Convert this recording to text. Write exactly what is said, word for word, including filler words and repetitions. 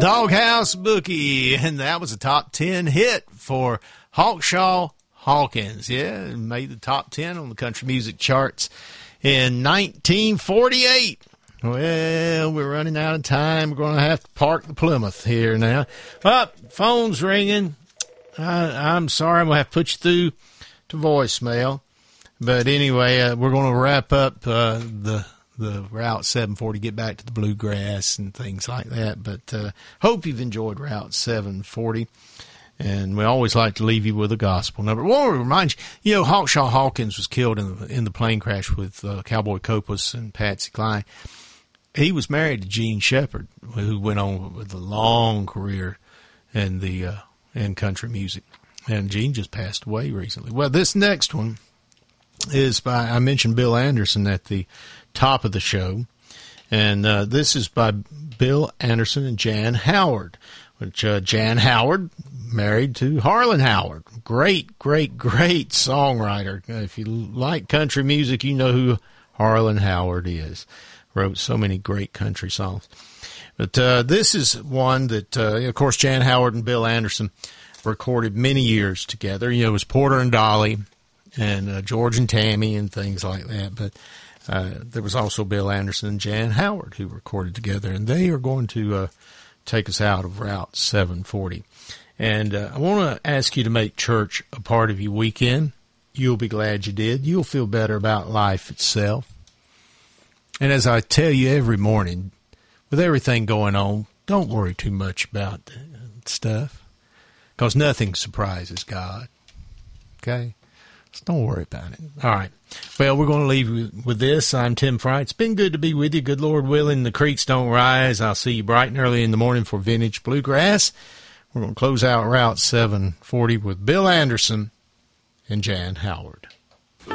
Doghouse Bookie, and that was a top ten hit for Hawkshaw Hawkins. Yeah, it made the top ten on the country music charts in nineteen forty-eight. Well, we're running out of time. We're going to have to park the Plymouth here now. Up, oh, phone's ringing. I, I'm sorry, I'm going to have to put you through to voicemail. But anyway, uh, we're going to wrap up uh, the the Route seven forty, get back to the bluegrass and things like that. But uh, hope you've enjoyed Route seven forty. And we always like to leave you with a gospel number. Well, I want to remind you, you know, Hawkshaw Hawkins was killed in the, in the plane crash with uh, Cowboy Copas and Patsy Cline. He was married to Gene Shepard, who went on with a long career in the uh, in country music. And Gene just passed away recently. Well, this next one is by, I mentioned Bill Anderson at the top of the show. And uh, this is by Bill Anderson and Jan Howard, which uh, Jan Howard married to Harlan Howard. Great, great, great songwriter. If you like country music, you know who Harlan Howard is. Wrote so many great country songs. But uh, this is one that, uh, of course, Jan Howard and Bill Anderson recorded many years together. You know, it was Porter and Dolly and uh, George and Tammy and things like that. But uh, there was also Bill Anderson and Jan Howard who recorded together. And they are going to uh, take us out of Route seven forty. And uh, I want to ask you to make church a part of your weekend. You'll be glad you did. You'll feel better about life itself. And as I tell you every morning, with everything going on, don't worry too much about stuff, because nothing surprises God. Okay? Just don't worry about it. All right. Well, we're going to leave you with this. I'm Tim Fry. It's been good to be with you. Good Lord willing, the creeks don't rise. I'll see you bright and early in the morning for Vintage Bluegrass. We're going to close out Route seven forty with Bill Anderson and Jan Howard.